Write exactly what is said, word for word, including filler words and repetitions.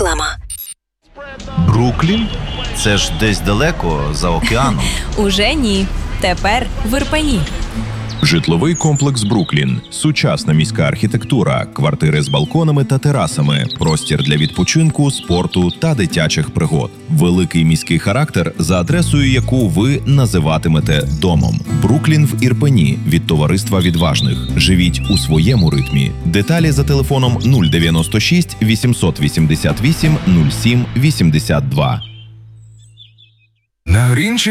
Реклама. Бруклін? Це ж десь далеко, за океаном. Уже ні. Тепер в Ірпені. Житловий комплекс «Бруклін». Сучасна міська архітектура, квартири з балконами та терасами, простір для відпочинку, спорту та дитячих пригод. Великий міський характер, за адресою яку ви називатимете домом. «Бруклін» в Ірпені від товариства відважних. Живіть у своєму ритмі. Деталі за телефоном нуль дев'яносто шість вісімсот вісімдесят вісім нуль сім вісімдесят два. На Грінчі